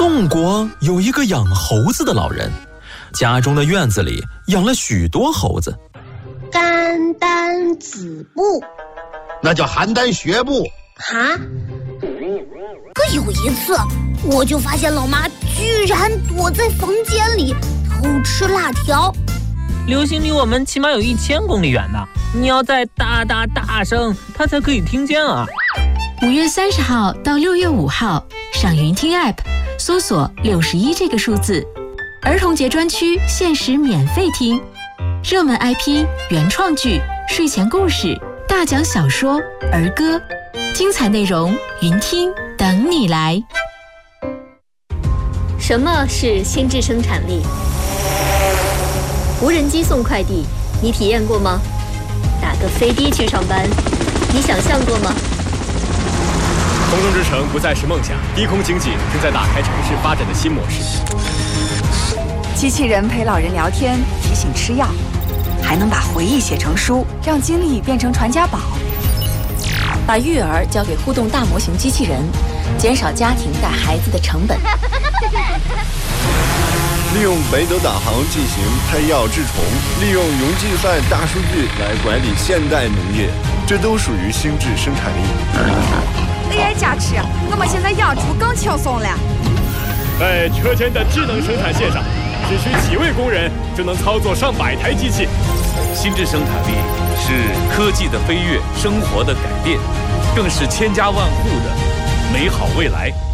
宋国有一个养猴子的老人，家中的院子里养了许多猴子。 肝胆子部， 那叫邯郸学步。 哈？可有一次，我就发现老妈居然躲在房间里偷吃辣条。 流星离我们起码有1000公里远呢，你要再大声，它才可以听见啊。 5月30号到6月5号，上云听 App 搜索61这个数字，儿童节专区限时免费听，热门 IP、原创剧、睡前故事、大奖小说、儿歌，精彩内容云听等你来。 什么是心智生产力？无人机送快递，你体验过吗？打个飞的去上班，你想象过吗？ 空中之城不再是梦想，低空经济正在打开城市发展的新模式。 机器人陪老人聊天，提醒吃药，还能把回忆写成书，让经历变成传家宝。把育儿交给互动大模型机器人，减少家庭带孩子的成本。 利用北斗导航进行配药治虫，利用云计算大数据来管理现代农业，这都属于心智生产力。 AI 加持，我们现在养猪更轻松了。 在车间的智能生产线上，只需几位工人就能操作上百台机器。 心智生产力是科技的飞跃，生活的改变，更是千家万户的美好未来。